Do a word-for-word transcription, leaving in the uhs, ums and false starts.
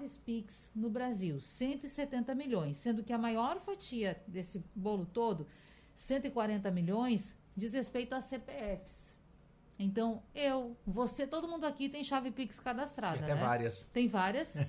chaves Pix no Brasil, cento e setenta milhões, sendo que a maior fatia desse bolo todo, cento e quarenta milhões, diz respeito a C P Fs. Então, eu, você, todo mundo aqui tem chave Pix cadastrada, e até né? várias. Tem várias.